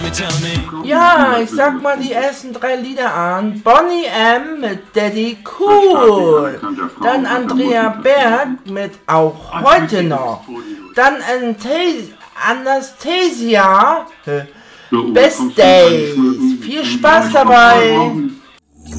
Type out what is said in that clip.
Ja, ich sag mal die ersten 3 Lieder an. Boney M. mit Daddy Cool. Dann Andrea Berg mit Auch heute noch. Dann Anastasia, Best Days. Viel Spaß dabei.